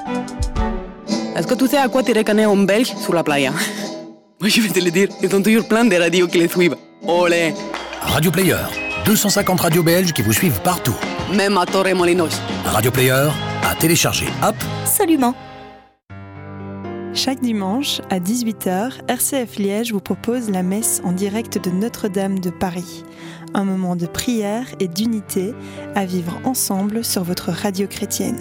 Est-ce que tu sais à quoi tirer canet en belge sur la playa? Moi, je vais te le dire, ils ont toujours plein de radios qui les suivent. Olé! Radio Player, 250 radios belges qui vous suivent partout. Même à Torremolinos. Radio Player, à télécharger app. Absolument. Chaque dimanche, à 18h, RCF Liège vous propose la messe en direct de Notre-Dame de Paris. Un moment de prière et d'unité à vivre ensemble sur votre radio chrétienne.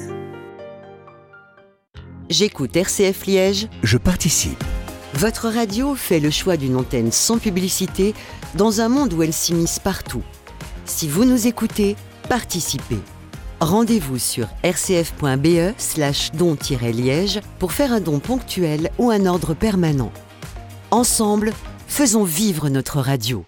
J'écoute RCF Liège. Je participe. Votre radio fait le choix d'une antenne sans publicité dans un monde où elle s'immisce partout. Si vous nous écoutez, participez. Rendez-vous sur rcf.be/don-liège pour faire un don ponctuel ou un ordre permanent. Ensemble, faisons vivre notre radio.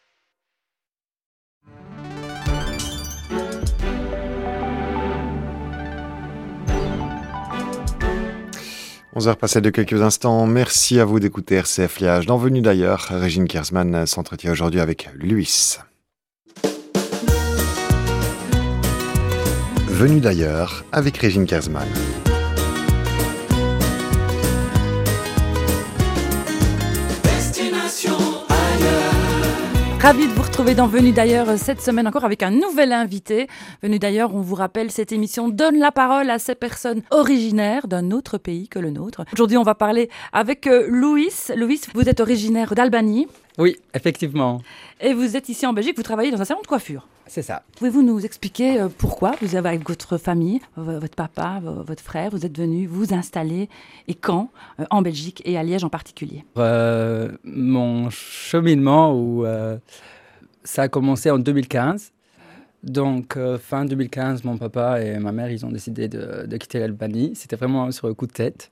– 11h passées de quelques instants. Merci à vous d'écouter RCF Liège. Dans Venu d'ailleurs, Régine Kersman s'entretient aujourd'hui avec Luis. Venu d'ailleurs avec Régine Kersman. Ravi de vous retrouver dans Venu d'ailleurs cette semaine encore avec un nouvel invité. Venu d'ailleurs, on vous rappelle, cette émission donne la parole à ces personnes originaires d'un autre pays que le nôtre. Aujourd'hui, on va parler avec Louis. Louis, vous êtes originaire d'Albanie. Oui, effectivement. Et vous êtes ici en Belgique, vous travaillez dans un salon de coiffure. C'est ça. Pouvez-vous nous expliquer pourquoi vous avez avec votre famille, votre papa, votre frère, vous êtes venu vous installer et quand en Belgique et à Liège en particulier? Mon cheminement, ça a commencé en 2015. Donc, fin 2015, mon papa et ma mère, ils ont décidé de quitter l'Albanie. C'était vraiment sur le coup de tête.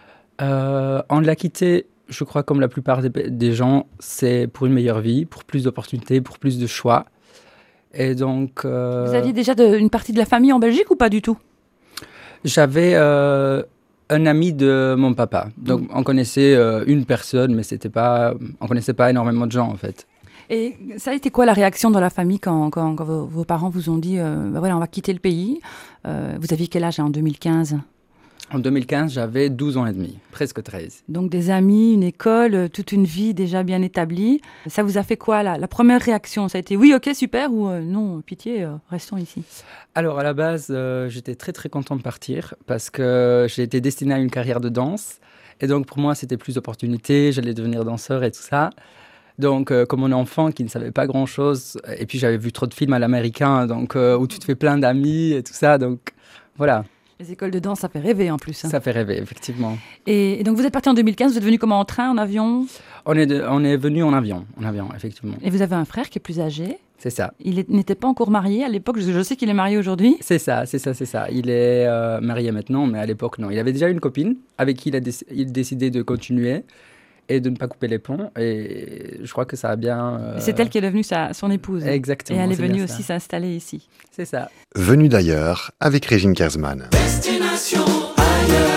On l'a quitté, je crois, comme la plupart des gens, c'est pour une meilleure vie, pour plus d'opportunités, pour plus de choix. Et donc, vous aviez déjà une partie de la famille en Belgique ou pas du tout? J'avais un ami de mon papa. Donc, on connaissait une personne, mais on connaissait pas énormément de gens, en fait. Et ça a été quoi la réaction dans la famille quand vos parents vous ont dit voilà, on va quitter le pays? Vous aviez quel âge en 2015? En 2015, j'avais 12 ans et demi, presque 13. Donc des amis, une école, toute une vie déjà bien établie. Ça vous a fait quoi la première réaction? Ça a été oui, ok, super, ou non, pitié, restons ici? Alors à la base, j'étais très très content de partir parce que j'ai été destiné à une carrière de danse. Et donc pour moi, c'était plus d'opportunités, j'allais devenir danseur et tout ça. Donc comme mon enfant qui ne savait pas grand-chose, et puis j'avais vu trop de films à l'américain, donc où tu te fais plein d'amis et tout ça, donc voilà. Les écoles de danse, ça fait rêver en plus. Hein. Ça fait rêver, effectivement. Et donc vous êtes parti en 2015, vous êtes venu comment, en train, en avion? On est venu en avion, effectivement. Et vous avez un frère qui est plus âgé? C'est ça. Il n'était pas encore marié à l'époque, je sais qu'il est marié aujourd'hui. C'est ça. Il est marié maintenant, mais à l'époque, non. Il avait déjà une copine avec qui il décidait de continuer et de ne pas couper les ponts. Et je crois que ça a bien... C'est elle qui est devenue son épouse. Exactement. Et elle est venue aussi s'installer ici. C'est ça. Venu d'ailleurs avec Régine Kersman. Destination ailleurs.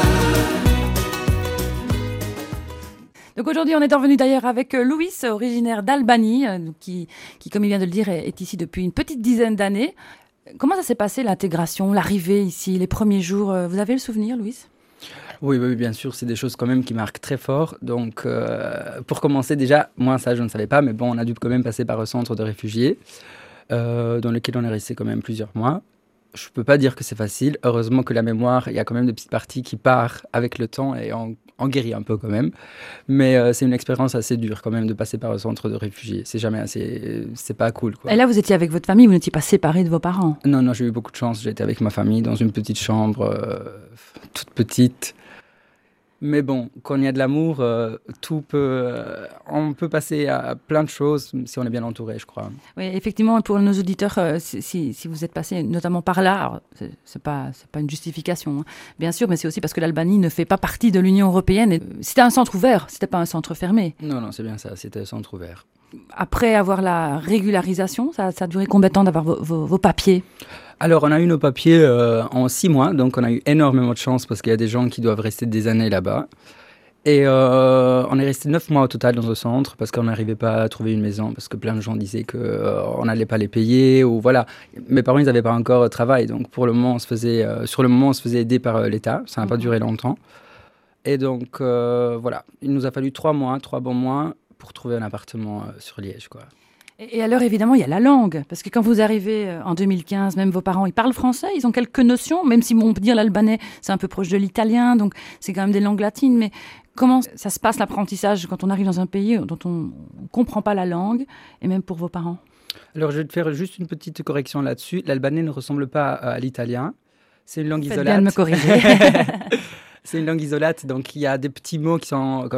Donc aujourd'hui, on est revenu d'ailleurs avec Louis, originaire d'Albanie, qui, comme il vient de le dire, est ici depuis une petite dizaine d'années. Comment ça s'est passé, l'intégration, l'arrivée ici, les premiers jours? Vous avez le souvenir, Louis? Oui, bien sûr, c'est des choses quand même qui marquent très fort. Donc, pour commencer, déjà, moi, ça, je ne savais pas, mais bon, on a dû quand même passer par un centre de réfugiés, dans lequel on est resté quand même plusieurs mois. Je ne peux pas dire que c'est facile. Heureusement que la mémoire, il y a quand même des petites parties qui partent avec le temps et on guérit un peu quand même. Mais c'est une expérience assez dure quand même de passer par un centre de réfugiés. C'est pas cool, quoi. Et là, vous étiez avec votre famille, vous n'étiez pas séparés de vos parents? Non, j'ai eu beaucoup de chance. J'étais avec ma famille dans une petite chambre, toute petite. Mais bon, quand il y a de l'amour, on peut passer à plein de choses si on est bien entouré, je crois. Oui, effectivement, pour nos auditeurs, si vous êtes passé notamment par là, alors, c'est pas une justification, hein, bien sûr, mais c'est aussi parce que l'Albanie ne fait pas partie de l'Union européenne. Et c'était un centre ouvert, c'était pas un centre fermé. Non, c'est bien ça, c'était un centre ouvert. Après avoir la régularisation, ça a duré combien de temps d'avoir vos papiers? Alors, on a eu nos papiers en 6 mois, donc on a eu énormément de chance parce qu'il y a des gens qui doivent rester des années là-bas. Et on est resté 9 mois au total dans le centre parce qu'on n'arrivait pas à trouver une maison, parce que plein de gens disaient qu'on n'allait pas les payer, ou voilà. Mes parents, ils n'avaient pas encore de travail, donc pour le moment, on se faisait aider par l'État. Ça n'a pas duré longtemps. Et donc, voilà, il nous a fallu 3 bons mois pour trouver un appartement sur Liège, quoi. Et alors, évidemment, il y a la langue. Parce que quand vous arrivez en 2015, même vos parents, ils parlent français, ils ont quelques notions, même si on peut dire l'albanais, c'est un peu proche de l'italien, donc c'est quand même des langues latines. Mais comment ça se passe l'apprentissage quand on arrive dans un pays dont on ne comprend pas la langue, et même pour vos parents? Alors, je vais te faire juste une petite correction là-dessus. L'albanais ne ressemble pas à l'italien. C'est une langue Faites isolate. bien de me corriger. C'est une langue isolate, donc il y a des petits mots qui sont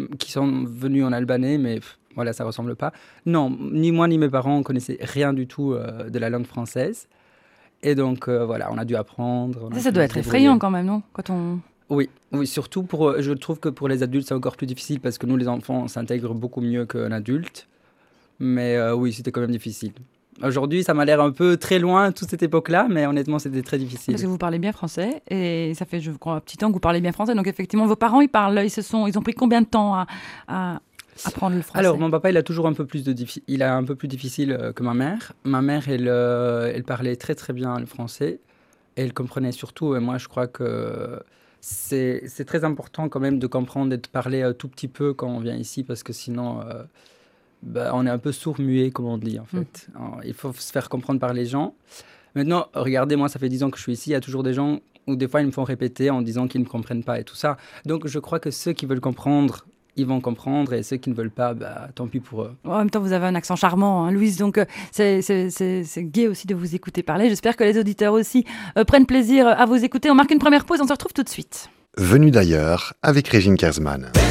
venus en albanais, mais voilà, ça ressemble pas. Non, ni moi ni mes parents on connaissaient rien du tout de la langue française, et donc voilà, on a dû apprendre. Ça doit être effrayant quand même, non? Oui, surtout je trouve que pour les adultes c'est encore plus difficile parce que nous les enfants on s'intègre beaucoup mieux qu'un adulte, mais oui, c'était quand même difficile. Aujourd'hui, ça m'a l'air un peu très loin, toute cette époque-là, mais honnêtement, c'était très difficile. Parce que vous parlez bien français, et ça fait, je crois, un petit temps que vous parlez bien français. Donc, effectivement, vos parents, ils ont pris combien de temps à apprendre le français? Alors, mon papa, il a toujours un peu plus difficile que ma mère. Ma mère, elle parlait très, très bien le français. Et elle comprenait surtout, et moi, je crois que c'est très important quand même de comprendre et de parler un tout petit peu quand on vient ici, parce que sinon... on est un peu sourd-muet, comme on dit, en fait. Alors, il faut se faire comprendre par les gens. Maintenant, regardez, moi, ça fait 10 ans que je suis ici. Il y a toujours des gens où, des fois, ils me font répéter en disant qu'ils ne comprennent pas et tout ça. Donc, je crois que ceux qui veulent comprendre, ils vont comprendre. Et ceux qui ne veulent pas, tant pis pour eux. En même temps, vous avez un accent charmant, hein, Louise. Donc, c'est gai aussi de vous écouter parler. J'espère que les auditeurs aussi prennent plaisir à vous écouter. On marque une première pause. On se retrouve tout de suite. Venu d'ailleurs avec Régine Kersman.